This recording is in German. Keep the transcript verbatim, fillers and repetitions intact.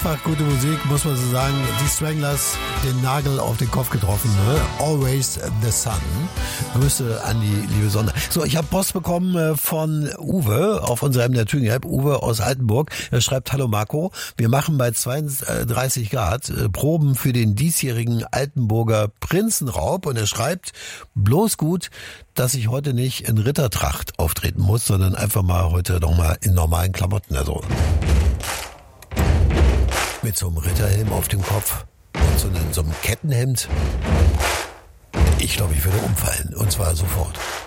Dreifach gute Musik, muss man so sagen. Die Stranglers, den Nagel auf den Kopf getroffen. Ne? Always the Sun. Grüße an die liebe Sonne. So, ich habe Post bekommen von Uwe auf unserer M D R Thüringen-App. Uwe aus Altenburg. Er schreibt: Hallo Marco, wir machen bei zweiunddreißig Grad äh, Proben für den diesjährigen Altenburger Prinzenraub. Und er schreibt: bloß gut, dass ich heute nicht in Rittertracht auftreten muss, sondern einfach mal heute nochmal in normalen Klamotten. Also mit so einem Ritterhelm auf dem Kopf und so einem, so einem Kettenhemd. Ich glaube, ich würde umfallen. Und zwar sofort.